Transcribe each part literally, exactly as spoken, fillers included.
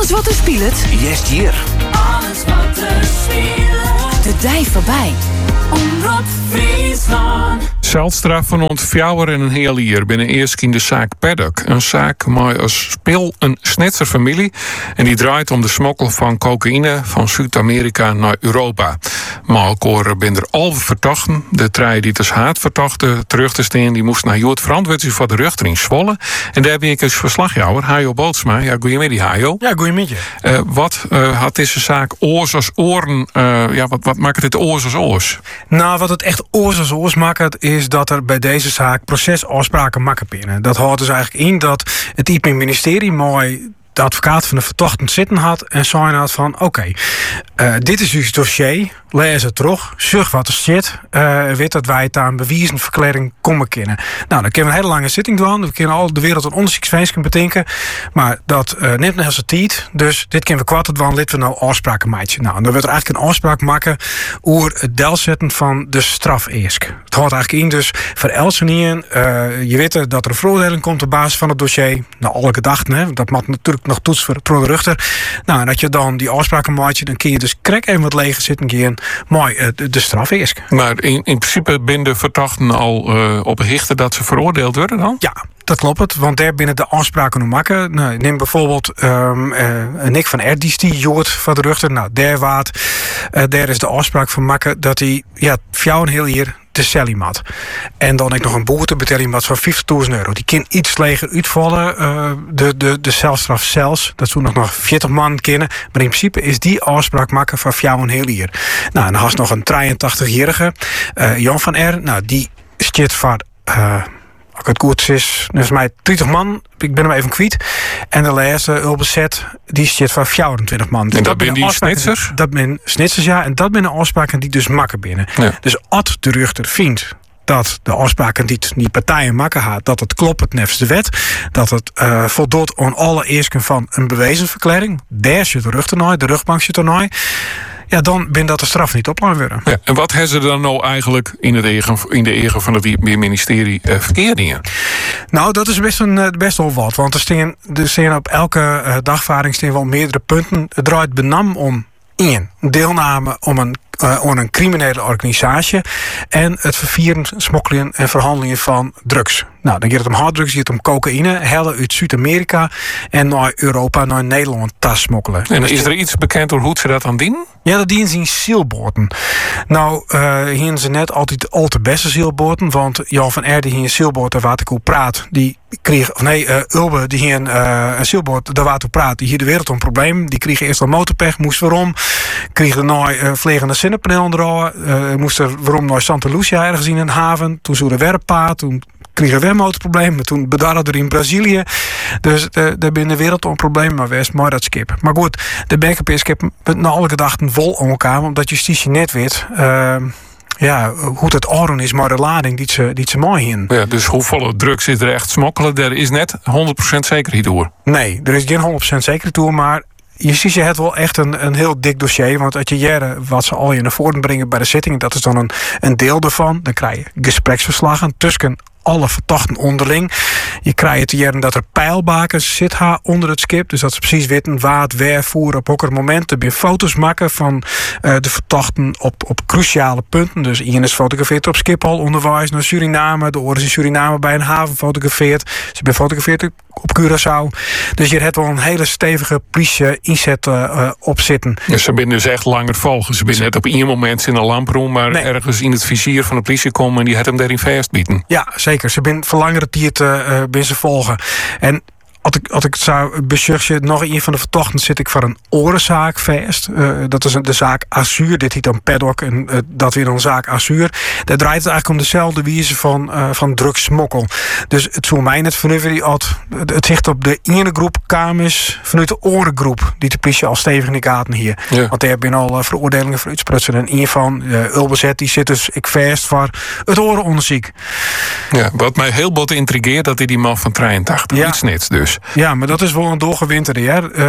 Alles wat er speelt. Jest hier. Alles wat er speelt. De dij voorbij. Omroep Friesland. Celstraf van ont fjouwer en een heel jaar binnen eerst in de zaak Paddock. Een zaak met als speel een Snitser familie. En die draait om de smokkel van cocaïne van Zuid-Amerika naar Europa. Maar ook binnen er al verdachten. De trein die dus haat verdachte terug te staan, die moest naar Jood verantwoording voor de rechter in Zwolle. En daar ben ik als verslagjouwer, Hajo Bootsma. Ja, goeiemiddag, Hajo. Ja, goeiemiddag. Uh, wat uh, had deze zaak oors als oren? Uh, ja, wat, wat maakt het oors als oors? Nou, wat het echt oors als oors maakt, is dat er bij deze zaak procesafspraken maken binnen. Dat houdt dus eigenlijk in dat het I P ministerie mooi de advocaat van de verdachte zitten had en zei had van oké, okay, uh, dit is uw dossier, lees het terug, zorg wat er zit, uh, weet dat wij het aan bewiezenverklaring komen kennen. Nou, dan kunnen we een hele lange zitting doen, we kunnen al de wereld een onderzoeksfeest bedenken, maar dat uh, neemt nog eens tijd, dus dit kunnen we kwartet doen, laten we nou afspraken maken. Nou, en dan wordt er eigenlijk een afspraak maken over het delzetten van de strafeesk. Het houdt eigenlijk in dus voor Elsenien, uh, je weet dat er een veroordeling komt op basis van het dossier, nou alle gedachten, hè, dat mag natuurlijk nog toets voor de rechter. Nou, en dat je dan die afspraken maakt, dan kun je dus krek even wat leger zitten gaan, mooi uh, de, de straf is. Maar in, in principe binnen de verdachten al uh, op richten dat ze veroordeeld worden dan? Ja. Dat klopt het, want daar binnen de afspraken om maken. Nou, neem bijvoorbeeld um, uh, Nick van Erdis, die joort van de rechter. Nou, daar waard, uh, daar is de afspraak van maken dat hij ja, voor jou een heel jaar de cellie mat. En dan ik nog een boete betaling mat van vijftigduizend euro. Die kan iets leger uitvallen, uh, de, de, de celstraf zelfs. Dat zou nog nog veertig man kennen. Maar in principe is die afspraak maken van jou een heel jaar. Nou, en dan had je nog een drieëntachtig-jarige, uh, Jan van R. Nou, die zit van Uh, Als het goed is, volgens mij dertig man. Ik ben hem even kwijt. En de laatste Ulbezet, die zit van vijfentwintig man. Dus en dat, dat zijn die snitsers? Dat zijn snitsers, ja. En dat zijn de afspraken die dus makken binnen. Ja. Dus als de rechter vindt dat de afspraken die die partijen maken had, dat het klopt het nefs de wet, dat het uh, voldoet aan alle eisken van een bewezenverklaring. Daar zit de rechter naar, de rechtbank zit er naar. Ja, dan ben dat de straf niet op laten worden. Ja, en wat hebben ze dan nou eigenlijk in, het eigen, in de eigen van het ministerie uh, verkeerd in? Nou, dat is best, een, best wel wat. Want er staan, er staan op elke uh, dagvaarding staan wel meerdere punten. Het draait benam om één, deelname om een Uh, om een criminele organisatie en het vervieren, smokkelen en verhandelingen van drugs. Nou, dan gaat het om harddrugs, dan gaat het om cocaïne, hellen uit Zuid-Amerika en naar Europa, naar Nederland tas smokkelen. En is er iets bekend over hoe ze dat aan dienen? Ja, dat dienen ze in zielboorten. Nou, uh, hier ze net altijd al te beste zielboorten, want Jan van Erde hier een zielboort, daar waar ik hoe praat, die kreeg, of nee, uh, Ulbe, die hier een, uh, een zielboort, daar waar ik hoe praat, die hier de wereld een probleem, die kreeg eerst al motorpech, moest waarom, kreeg daarna uh, vliegende zinnenpaneel eraan, uh, moest er waarom naar Santa Lucia ergens in een haven, toen zo de werkpaard, toen kregen we een motorprobleem, toen bedarren er in Brazilië. Dus uh, daar binnen de wereld een probleem, maar wees maar dat skip. Maar goed, de backup-skip met na alle gedachten vol om elkaar, omdat justitie net weet Uh, ja, hoe het oren is, maar de lading die ze, die ze mooi in. Ja, dus hoeveel drugs is er echt smokkelen? Er is net honderd procent zekerheid door. Nee, er is geen honderd procent zekerheid door, maar justitie heeft wel echt een, een heel dik dossier. Want als je jaren wat ze al je naar voren brengen bij de zitting, dat is dan een, een deel ervan. Dan krijg je gespreksverslagen tussen alle verdachten onderling. Je krijgt te jaren dat er pijlbakens zit onder het skip. Dus dat ze precies weten waar het weer voeren op welke momenten. Er foto's maken van uh, de verdachten op, op cruciale punten. Dus Ian is fotografeerd op Schiphol, onderwijs naar Suriname. De oren is in Suriname bij een haven fotografeerd. Ze zijn fotografeerd op Curaçao. Dus je hebt wel een hele stevige politie inzet uh, op zitten. Dus ze zijn dus echt langer volgen. Ze zijn net op één moment in een lamproom, maar nee. ergens in het vizier van de politie komen en die had hem daarin vastbieten. Ja, zeker. Ze zijn voor langere tijd uh, uh, ze volgen. En Als ik, als ik zou besurgen, nog een van de verdachten zit ik voor een orenzaak vast. Uh, dat is een, de zaak Azur. Dit heet dan Paddock en uh, dat weer een zaak Azur. Daar draait het eigenlijk om dezelfde wijze van, uh, van drugsmokkel. Dus het zou mij net vanuit had. Het zicht op de ene groep kamers vanuit de orengroep die de politie al stevig in de gaten hier. Ja. Want daar hebben al uh, veroordelingen voor uitsprutsen. En een van uh, Ulbezet die zit dus ik vast voor het orenonderzoek. Ja, wat mij heel bot intrigeert, dat hij die man van drieëntachtig ja. iets nets dus. Ja, maar dat is wel een doorgewinterde.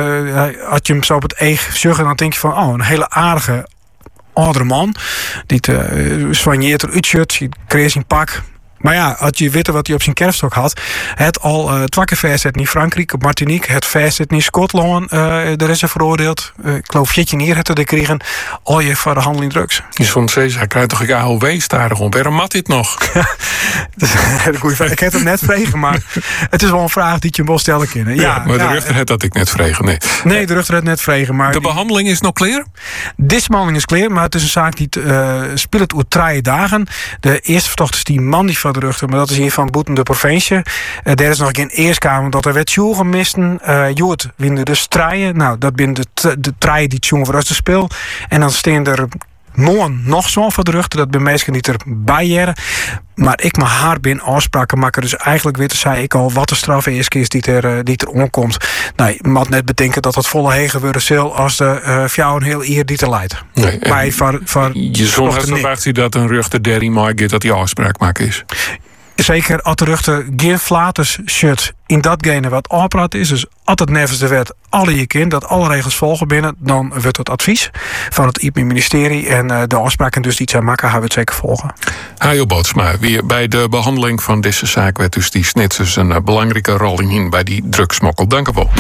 Uh, had je hem zo op het eeg zuggen, dan denk je van, oh, een hele aardige oudere man. Die uh, soigneert er uitshut, je kreeg zijn pak. Maar ja, als je weet wat hij op zijn kerfstok had. Het al uh, twee keer verzet in Frankrijk, op Martinique. Het verzet in Schotland. Uh, er is er veroordeeld. Uh, ik geloof veertien jaar het er kregen. Al je voor de handel in drugs. Je zo'n zes, hij krijgt toch een A O W-starig om. Waarom mat dit nog? Dat is een hele goede vraag. Ik heb het net vregen, maar het is wel een vraag die je wel stellen kunnen. Ja, ja, maar ja, de rechter had dat ik net vregen. Nee, nee de rechter had net vregen. Maar de die, behandeling is nog klaar? Deze behandeling is klaar, maar het is een zaak die uh, speelt over drie dagen. De eerste verdachte is die man die van de rechter, maar dat is hier van Boeten de provincie. Uh, daar is nog geen eerstkamer dat er werd jongen gemisten. Uh, Jood winnen dus treien. Nou, dat binnen de, de treien die het jongen voor ons te speel. En dan staan er morgen nog zo van de rechter. Dat bij mensen niet erbij jaren. Maar ik mag haar binnen afspraken maken. Dus eigenlijk weet zei ik al wat de straf is die er, die er omkomt. Nou, je moet net bedenken dat het volle hegen worden zal als de uh, vrouw een heel eer die te leidt. Nee, maar voor, voor je zoon had verwacht dat een rechter derry maakt dat die afspraak maken is. Zeker als de rechter geen flaters shirt in datgene wat aanpraat is. Dus als het nevens de wet alle je kind dat alle regels volgen binnen, dan wordt het advies van het I P M-ministerie en uh, de afspraken dus die het zijn maken, gaan we het zeker volgen. Hajo Bootsma, weer bij de behandeling van deze zaak werd dus die snitsers een uh, belangrijke rol in bij die drugsmokkel. Dank u wel.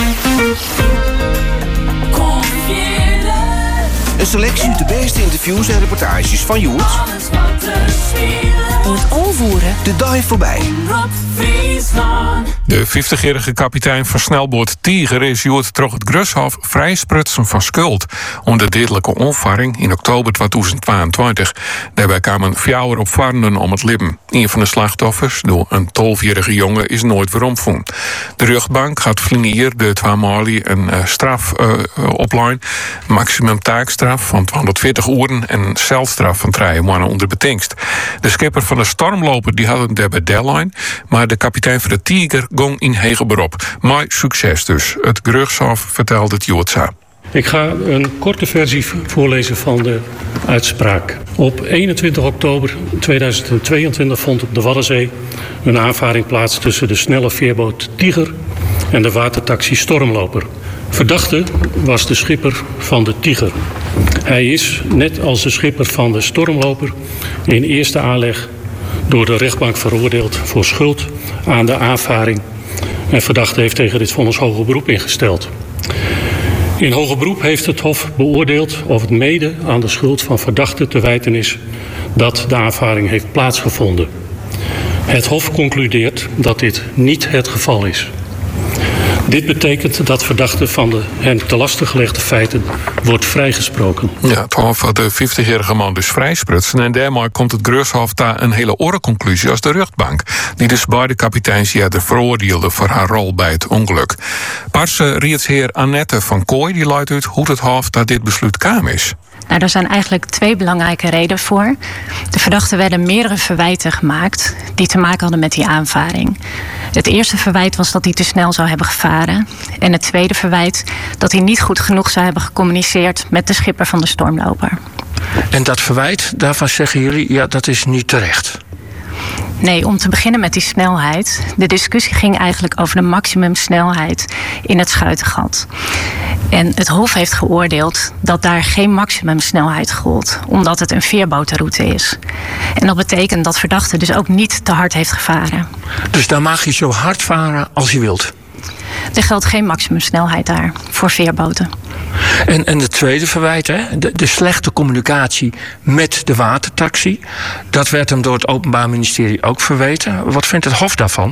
Een selectie uit de beste interviews en reportages van Joert. Alles wat er het aanvoeren. De dive voorbij. De vijftigjarige kapitein van snelboot Tiger is Joert troch het Grushof vrijsprutsen van schuld om de dodelijke onvaring in oktober tweeduizend tweeëntwintig. Daarbij kwamen vier opvarenden om het leven. Een van de slachtoffers, door een twaalfjarige jongen, is nooit weer omvoen. De rechtbank gaat flinier de twee malie een uh, straf uh, opleiden, maximum taakstraf van tweehonderdveertig uren en een celstraf van drie maanden onder betingst. De schipper van de stormloper die had een daarbij deadline, maar de kapitein van de Tiger ging in hege beroep. Maar succes dus. Het Grushof vertelde het Joodsa. Ik ga een korte versie voorlezen van de uitspraak. Op eenentwintig oktober tweeduizend tweeëntwintig vond op de Waddenzee een aanvaring plaats tussen de snelle veerboot Tiger en de watertaxi Stormloper. Verdachte was de schipper van de Tiger. Hij is, net als de schipper van de Stormloper, in eerste aanleg door de rechtbank veroordeeld voor schuld aan de aanvaring. En verdachte heeft tegen dit vonnis hoger beroep ingesteld. In hoger beroep heeft het Hof beoordeeld of het mede aan de schuld van verdachte te wijten is dat de aanvaring heeft plaatsgevonden. Het Hof concludeert dat dit niet het geval is. Dit betekent dat verdachte van de hem te lasten gelegde feiten wordt vrijgesproken. Ja, het Hof had de vijftigjarige man dus vrijsprutsen en daarmee komt het Grushof daar een hele orenconclusie als de rechtbank, die dus beide kapiteins jaren veroordeelde voor haar rol bij het ongeluk. Parse rietsheer Annette van Kooi die luidt uit hoe het Hof dat dit besluit kwam is. Nou, er zijn eigenlijk twee belangrijke redenen voor. De verdachten werden meerdere verwijten gemaakt die te maken hadden met die aanvaring. Het eerste verwijt was dat hij te snel zou hebben gevaren. En het tweede verwijt dat hij niet goed genoeg zou hebben gecommuniceerd met de schipper van de Stormloper. En dat verwijt, daarvan zeggen jullie, ja, dat is niet terecht. Nee, om te beginnen met die snelheid. De discussie ging eigenlijk over de maximumsnelheid in het Schuitengat. En het Hof heeft geoordeeld dat daar geen maximumsnelheid gold, omdat het een veerbootroute is. En dat betekent dat verdachte dus ook niet te hard heeft gevaren. Dus daar mag je zo hard varen als je wilt? Er geldt geen maximumsnelheid daar voor veerboten. En, en het tweede verwijt, hè, de, de slechte communicatie met de watertaxi, dat werd hem door het Openbaar Ministerie ook verweten. Wat vindt het Hof daarvan?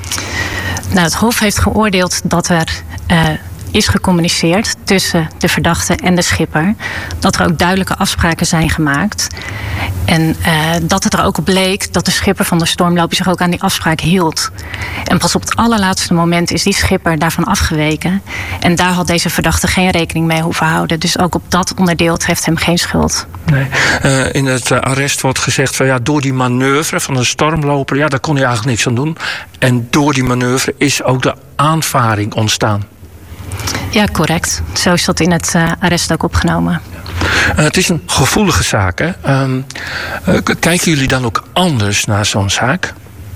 Nou, het Hof heeft geoordeeld dat er uh, is gecommuniceerd tussen de verdachte en de schipper. Dat er ook duidelijke afspraken zijn gemaakt. En uh, dat het er ook op bleek dat de schipper van de Stormloper zich ook aan die afspraak hield. En pas op het allerlaatste moment is die schipper daarvan afgeweken. En daar had deze verdachte geen rekening mee hoeven houden. Dus ook op dat onderdeel treft hem geen schuld. Nee. Uh, in het uh, arrest wordt gezegd van ja, door die manoeuvre van de Stormloper, ja, daar kon hij eigenlijk niks aan doen. En door die manoeuvre is ook de aanvaring ontstaan. Ja, correct. Zo is dat in het uh, arrest ook opgenomen. Uh, het is een gevoelige zaak, hè? Um, uh, kijken jullie dan ook anders naar zo'n zaak?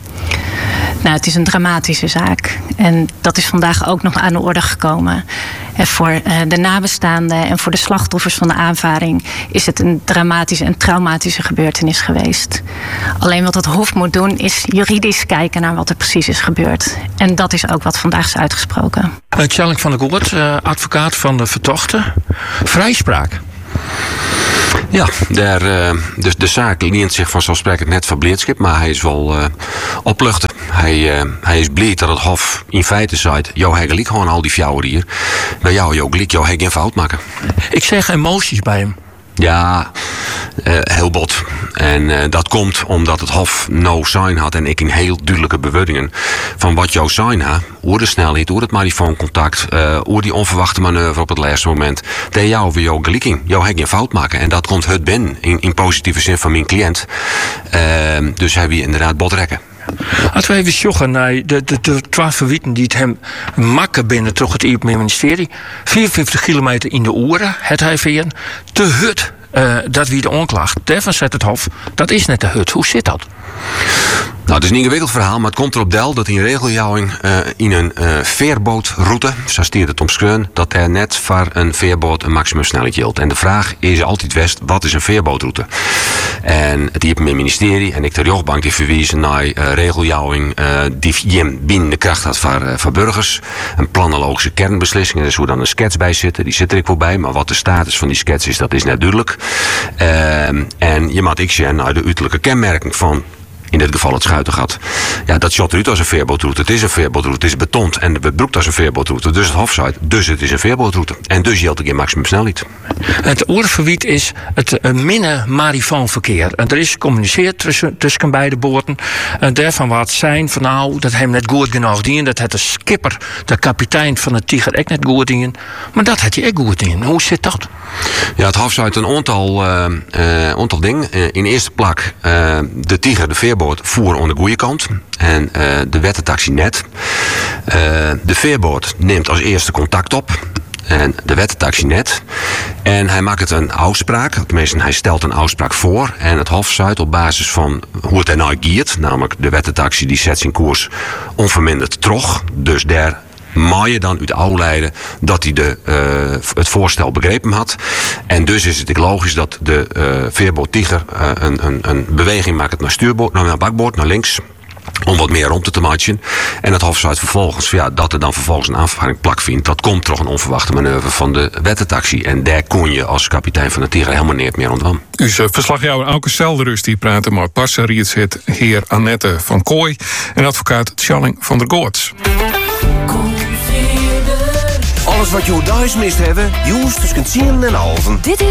Nou, het is een dramatische zaak. En dat is vandaag ook nog aan de orde gekomen. En voor uh, de nabestaanden en voor de slachtoffers van de aanvaring is het een dramatische en traumatische gebeurtenis geweest. Alleen wat het Hof moet doen is juridisch kijken naar wat er precies is gebeurd. En dat is ook wat vandaag is uitgesproken. Uh, Tjalling van der Goort, uh, advocaat van de vertochten. Vrijspraak. Ja, daar, uh, dus de zaak leent zich vanzelfsprekend net van Bleerschip, maar hij is wel uh, opluchten. Hij, uh, hij is blij dat het Hof in feite zei: jou hij gelijk gewoon al die fjouwer hier. Nou jou, jou gelijk, jou hij geen fout maken. Ik zeg emoties bij hem. Ja, uh, heel bot. En uh, dat komt omdat het Hof no sign had en ik in heel duidelijke bewoordingen van wat jouw sign had, hoe de snelheid, hoe het marifooncontact, uh, hoe die onverwachte manoeuvre op het laatste moment, dat jou voor jouw gelijking, jou hij geen fout maken. En dat komt het ben in, in positieve zin van mijn cliënt. Uh, dus hij wie inderdaad botrekken. Als we even zoeken naar de, de, de twaalf verwieten die het hem makken binnen toch het Openbaar Ministerie. vierenvijftig kilometer in de uren, het hij veen. De hut, uh, dat wie de onklacht. Daarvan zet het Hof, dat is net de hut. Hoe zit dat? Nou, het is een ingewikkeld verhaal, maar het komt erop del dat in regeljouwing uh, in een uh, veerbootroute, zo stiert het om schreun, dat er net voor een veerboot een maximumsnelheid geldt. En de vraag is altijd west, wat is een veerbootroute? En het Openbaar Ministerie en ik de rechtbank die verwijzen naar uh, regeljouwing uh, die Jim binnen de kracht had voor, uh, voor burgers. Een planologische kernbeslissing, er is hoe dan een schets bij zitten, die zit er ik voorbij, maar wat de status van die schets is, dat is net duidelijk. Uh, en je moet ik zeggen, nou, de uiterlijke kenmerking van in dit geval het Schuitengat. Ja, dat shot eruit als een veerbootroute. Het is een veerbootroute, het is betond en het broekt als een veerbootroute. Dus het Hof zei, dus het is een veerbootroute. En dus geldt er geen maximum snelheid. Het oorverwiet is het uh, minne marifoonverkeer. En er is gecommuniceerd tussen, tussen beide boten. En daarvan wat zijn van nou, dat hem net goed genoeg dien. Dat het de skipper, de kapitein van het Tiger, ook net goed dien. Maar dat had hij ook goed dien. Hoe zit dat? Ja, het Hof zei een aantal, uh, uh, aantal dingen. Uh, in de eerste plek, uh, de Tiger, de veerboot, voer aan de goede kant. En uh, de wettentaxi net. Uh, de veerboot neemt als eerste contact op. En de wettentaxi net. En hij maakt het een afspraak. Tenminste, hij stelt een afspraak voor. En het Hof zei op basis van hoe het er nou giert. Namelijk de wettentaxi die zet zijn koers onverminderd terug. Dus daar mag je dan uit afleiden dat hij de, uh, het voorstel begrepen had. En dus is het logisch dat de uh, veerboot Tiger uh, een, een, een beweging maakt naar stuurboord, naar bakboord, naar links. Om wat meer rondte te matchen. En het Hof zei vervolgens ja, dat er dan vervolgens een aanvaring plak vindt. Dat komt toch een onverwachte manoeuvre van de wettentaxi. En daar kon je als kapitein van de Tiger helemaal niet meer ontwam. Uw verslagjouwer Auke Selderus die praatte met Passerietshit heer Annette van Kooi en advocaat Tjalling van der Goorts. Alles wat je thuis mist hebben, juist tussen tien en halven. Dit is